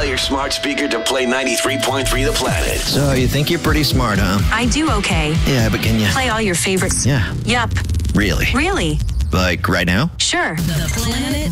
Tell your smart speaker to play 93.3 The Planet. So you think you're pretty smart, huh? I do okay. Yeah, but can you? Play all your favorites. Yeah. Yup. Really? Really? Like right now? Sure. The Planet